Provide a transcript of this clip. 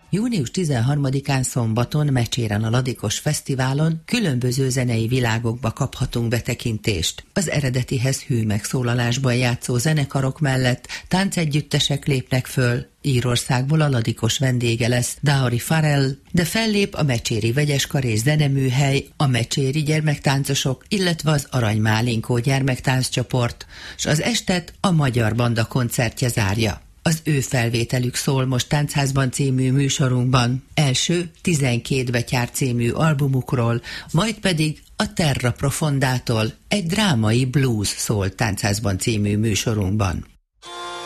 Június 13-án szombaton Mecséren a Ladikos Fesztiválon különböző zenei világokba kaphatunk betekintést. Az eredetihez hű megszólalásban játszó zenekarok mellett táncegyüttesek lépnek föl, Írországból a Ladikos vendége lesz Daori Farrell, de fellép a Mecséri Vegyeskar és Zeneműhely, a Mecséri gyermektáncosok, illetve az Arany Málinkó gyermektánccsoport, s az estet a Magyar Banda koncertje zárja. Az ő felvételük szól most Táncházban című műsorunkban. Első 12 betyár című albumukról, majd pedig a Terra Profondától egy drámai blues szól Táncházban című műsorunkban.